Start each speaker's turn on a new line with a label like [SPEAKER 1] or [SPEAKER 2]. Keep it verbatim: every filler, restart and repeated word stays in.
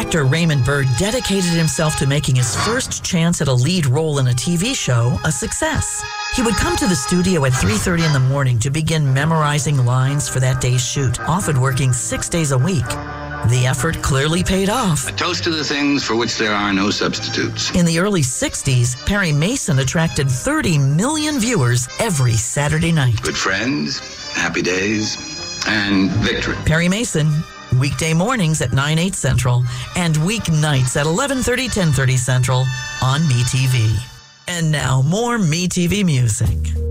[SPEAKER 1] Actor Raymond Burr dedicated himself to making his first chance at a lead role in a T V show a success. He would come to the studio at three thirty in the morning to begin memorizing lines for that day's shoot, often working six days a week. The effort clearly paid off.
[SPEAKER 2] A toast to the things for which there are no substitutes.
[SPEAKER 1] In the early sixties, Perry Mason attracted thirty million viewers every Saturday night.
[SPEAKER 2] Good friends, happy days, and victory.
[SPEAKER 1] Perry Mason, weekday mornings at nine, eight Central, and weeknights at eleven thirty, ten thirty Central on MeTV. And now, more MeTV music.